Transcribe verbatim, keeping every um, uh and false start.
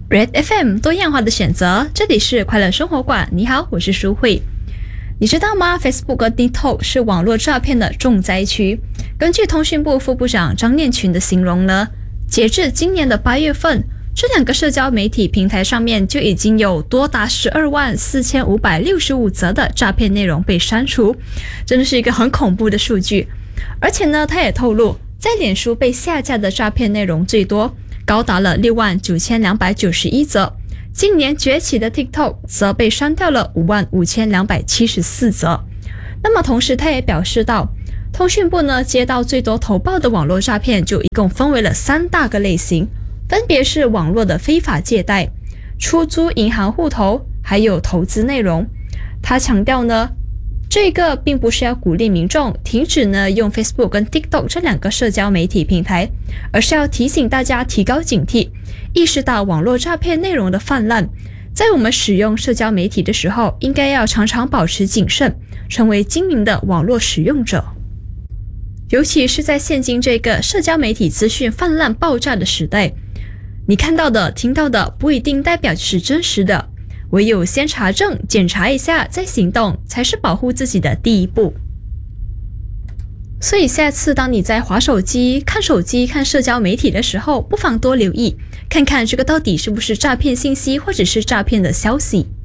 Red F M 多样化的选择，这里是快乐生活馆。你好，我是舒慧。你知道吗 ？Facebook 和 TikTok 是网络诈骗的重灾区。根据通讯部副部长张念群的形容呢，截至今年的八月份，这两个社交媒体平台上面就已经有多达十二万四千五百六十五则的诈骗内容被删除，真的是一个很恐怖的数据。而且呢，他也透露，在脸书被下架的诈骗内容最多，高达了六万九千两百九十一则。近年崛起的 TikTok 则被删掉了五万五千两百七十四则。那么同时他也表示到，通讯部呢接到最多投报的网络诈骗就一共分为了三大个类型，分别是网络的非法借贷、出租银行户头，还有投资内容。他强调呢，这个并不是要鼓励民众停止呢用 Facebook 跟 TikTok 这两个社交媒体平台，而是要提醒大家提高警惕，意识到网络诈骗内容的泛滥，在我们使用社交媒体的时候，应该要常常保持谨慎，成为精明的网络使用者。尤其是在现今这个社交媒体资讯泛滥爆炸的时代，你看到的、听到的不一定代表是真实的，唯有先查证、检查一下再行动，才是保护自己的第一步。所以下次当你在滑手机、看手机、看社交媒体的时候，不妨多留意，看看这个到底是不是诈骗信息或者是诈骗的消息。